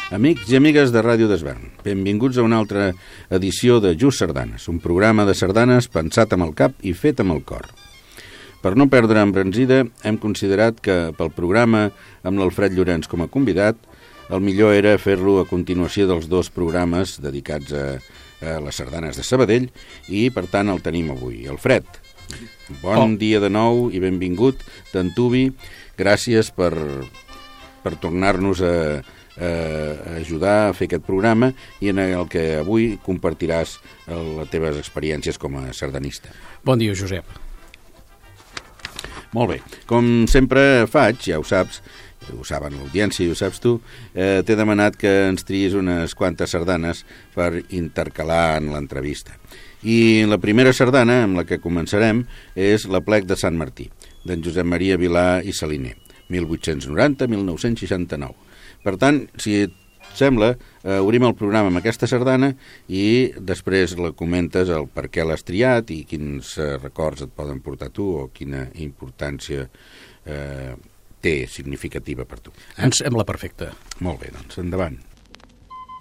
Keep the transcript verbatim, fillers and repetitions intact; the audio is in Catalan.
Amics i amigues de Ràdio d'Esvern, benvinguts a una altra edició de Just Sardanes, un programa de sardanes pensat amb el cap i fet amb el cor. Per no perdre embranzida, hem considerat que pel programa amb l'Alfred Llorenç com a convidat, el millor era fer-lo a continuació dels dos programes dedicats a, a les sardanes de Sabadell i, per tant, el tenim avui. Alfred, bon oh. dia de nou i benvingut d'Antuvi. Gràcies per, per tornar-nos a, a ajudar a fer aquest programa i en el que avui compartiràs les teves experiències com a sardanista. Bon dia, Josep. Molt bé. Com sempre faig, ja ho saps, ho saben l'audiència i ho saps tu, eh, t'he demanat que ens triïs unes quantes sardanes per intercalar en l'entrevista. I la primera sardana amb la que començarem és l'Aplec de Sant Martí, d'en Josep Maria Vilà i Saliner, mil vuit-cents noranta a mil nou-cents seixanta-nou. Per tant, si et sembla, eh, obrim el programa amb aquesta sardana i després la comentes el per què l'has triat i quins eh, records et poden portar tu o quina importància eh, té significativa per tu. Em sembla perfecte. Molt bé, doncs, endavant.